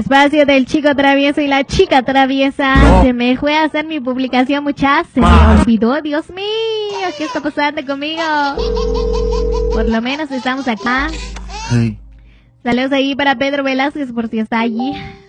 espacio del chico travieso y la chica traviesa. No. Se me fue a hacer mi publicación, muchachas. Se me olvidó, Dios mío. ¿Qué está pasando conmigo? Por lo menos estamos acá. Hey. Saludos ahí para Pedro Velázquez por si está allí.